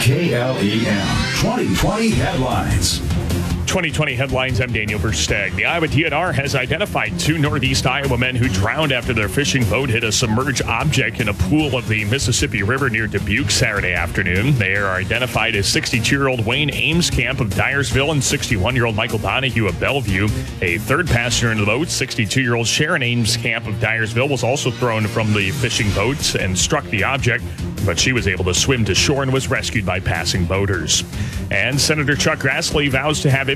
KLEM 2020 headlines. 2020 headlines. I'm Daniel Versteg. The Iowa DNR has identified two Northeast Iowa men who drowned after their fishing boat hit a submerged object in a pool of the Mississippi River near Dubuque Saturday afternoon. They are identified as 62-year-old Wayne Amescamp of Dyersville and 61-year-old Michael Donahue of Bellevue. A third passenger in the boat, 62-year-old Sharon Amescamp of Dyersville, was also thrown from the fishing boat and struck the object, but she was able to swim to shore and was rescued by passing boaters. And Senator Chuck Grassley vows to have